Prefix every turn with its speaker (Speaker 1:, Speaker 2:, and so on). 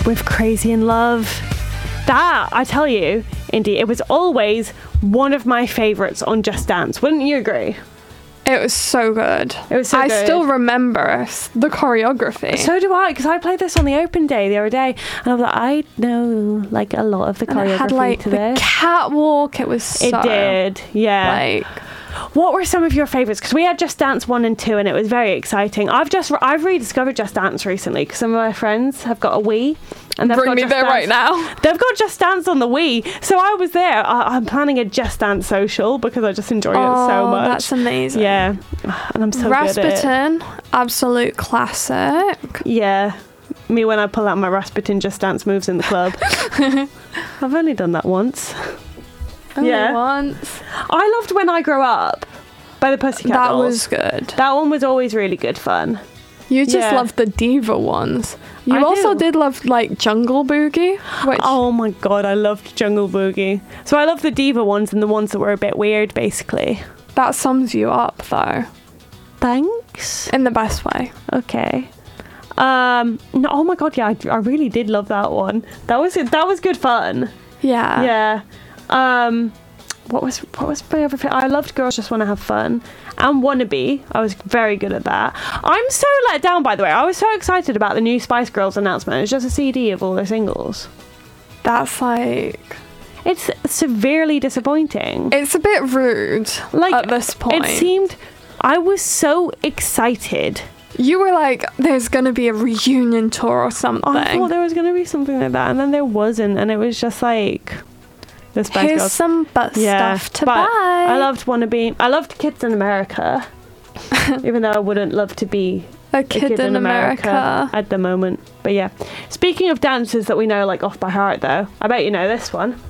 Speaker 1: with Crazy in Love. That, I tell you, Indy, it was always one of my favourites on Just Dance. Wouldn't you agree?
Speaker 2: It was so good.
Speaker 1: It was so good.
Speaker 2: I still remember the choreography.
Speaker 1: So do I, because I played this on the open day the other day, and I was like, I know like a lot of the choreography
Speaker 2: it had like
Speaker 1: to
Speaker 2: the
Speaker 1: this.
Speaker 2: catwalk. It was so,
Speaker 1: It did, yeah.
Speaker 2: like,
Speaker 1: what were some of your favourites? Because we had Just Dance 1 and 2 and it was very exciting. I've rediscovered Just Dance recently because some of my friends have got a Wii. And
Speaker 2: bring me there right now.
Speaker 1: They've got Just Dance on the Wii. So I was there. I'm planning a Just Dance social because I just enjoy it so much.
Speaker 2: That's amazing.
Speaker 1: Yeah. And I'm so good at it.
Speaker 2: Rasputin, absolute classic.
Speaker 1: Yeah. Me when I pull out my Rasputin Just Dance moves in the club. I've only done that once.
Speaker 2: Only once.
Speaker 1: I loved When I Grow Up by the Pussycat
Speaker 2: That
Speaker 1: Dolls.
Speaker 2: was good.
Speaker 1: That one was always really good fun.
Speaker 2: You just loved the diva ones. You also did love like Jungle Boogie, which
Speaker 1: oh my god, I loved Jungle Boogie. So I love the diva ones and the ones that were a bit weird, basically.
Speaker 2: that sums you up though,
Speaker 1: Thanks.
Speaker 2: in the best way.
Speaker 1: Okay. No, oh my god, yeah, I really did love that one. That was good fun.
Speaker 2: Yeah.
Speaker 1: Yeah. What was my other thing? I loved Girls Just Want to Have Fun and Wannabe. I was very good at that. I'm so let down, by the way. I was so excited about the new Spice Girls announcement. It's just a CD of all their singles.
Speaker 2: That's like...
Speaker 1: It's severely disappointing.
Speaker 2: It's a bit rude at this point.
Speaker 1: It seemed... I was so excited.
Speaker 2: You were like, there's going to be a reunion tour or something.
Speaker 1: I thought there was going to be something like that, and then there wasn't, and it was just like... The Spice
Speaker 2: Here's
Speaker 1: Girls.
Speaker 2: some stuff to buy.
Speaker 1: I loved Wannabe. I loved Kids in America. Even though I wouldn't love to be
Speaker 2: a kid in America
Speaker 1: at the moment. But yeah. Speaking of dances that we know like off by heart though, I bet you know this one.